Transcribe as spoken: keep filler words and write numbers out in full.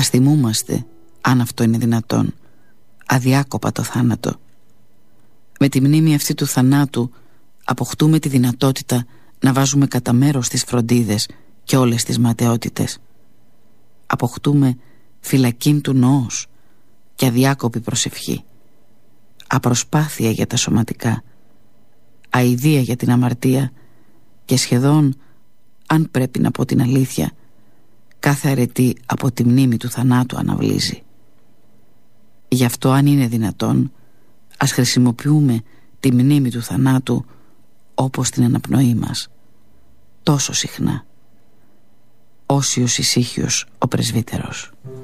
Ας θυμούμαστε, αν αυτό είναι δυνατόν, αδιάκοπα το θάνατο. Με τη μνήμη αυτή του θανάτου αποκτούμε τη δυνατότητα να βάζουμε κατά μέρος τις φροντίδες και όλες τις ματαιότητες. Αποκτούμε φυλακήν του νοός και αδιάκοπη προσευχή, απροσπάθεια για τα σωματικά, αηδία για την αμαρτία και σχεδόν, αν πρέπει να πω την αλήθεια, κάθε αρετή από τη μνήμη του θανάτου αναβλύζει. Γι' αυτό, αν είναι δυνατόν, ας χρησιμοποιούμε τη μνήμη του θανάτου όπως την αναπνοή μας, τόσο συχνά. Όσιος ησύχιος ο πρεσβύτερος.